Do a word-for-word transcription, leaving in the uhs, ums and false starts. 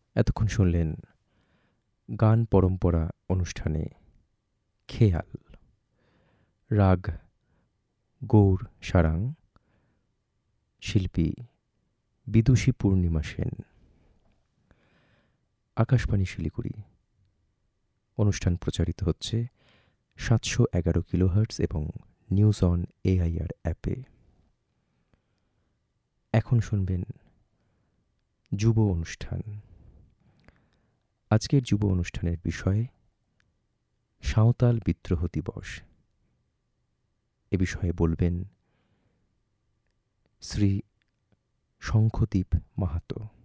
এতক্ষণ শুনলেন গান পরম্পরা অনুষ্ঠানে খেয়াল, রাগ গৌর সারাং, শিল্পী বিদুষী পূর্ণিমা সেন। আকাশবাণী শিলিগুড়ি। অনুষ্ঠান প্রচারিত হচ্ছে সাতশো এগারো কিলোহার্টজ এবং নিউজ অন এআইআর অ্যাপে। এখন শুনবেন যুব অনুষ্ঠান। আজকের যুব অনুষ্ঠানের বিষয় সাঁওতাল বিদ্রোহ দিবস। এ বিষয়ে বলবেন শ্রী শঙ্খদীপ মাহাতো।